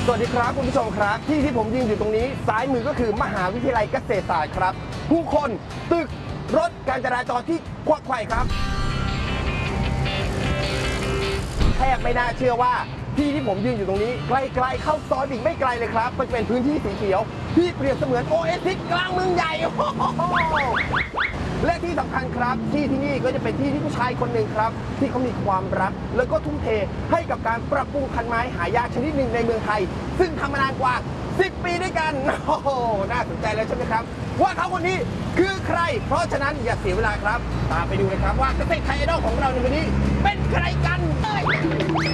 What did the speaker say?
วัสดีครับคุณผู้ชมครับที่ผมยืนอยู่ตรงนี้ซ้ายมือก็คือมหาวิทยาลัยเกษตรศาสตร์ครับผู้คนตึกรถการจราจรที่ควักไขว่ครับแทบไม่น่าเชื่อว่าที่ผมยืนอยู่ตรงนี้ไกลๆเข้าซอยอีกไม่ไกลเลยครับมันเป็นพื้นที่สีเขียวที่เปรียบเสมือนโอเอซิสกลางเมืองใหญ่และที่สำคัญครับที่นี่ก็จะเป็นที่ผู้ชายคนหนึ่งครับที่เขามีความรักแล้วก็ทุ่มเทให้กับการปรับปรุงพันธุ์ไม้หายากชนิดหนึ่งในเมืองไทยซึ่งทำมานานกว่า10 ปีด้วยกันโอ้โหน่าสนใจแล้วใช่ไหมครับว่าเขาคนนี้คือใครเพราะฉะนั้นอย่าเสียเวลาครับตามไปดูเลยครับว่าเกษตรไทยไอดอลของเราในวันนี้เป็นใครกัน